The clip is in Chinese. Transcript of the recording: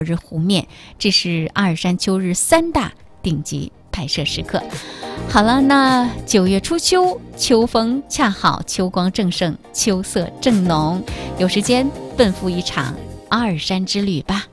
日湖面，这是阿尔山秋日3大顶级拍摄时刻。好了，那9月初秋，秋风恰好，秋光正盛，秋色正浓，有时间奔赴一场阿尔山之旅吧。